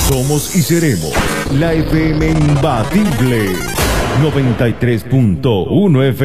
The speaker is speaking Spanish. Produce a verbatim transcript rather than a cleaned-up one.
Somos y seremos la F M imbatible. noventa y tres punto uno F M.